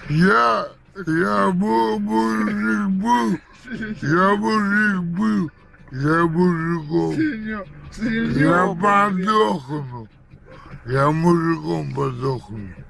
Я мужик был, я мужиком. Я подохну, я мужиком подохну.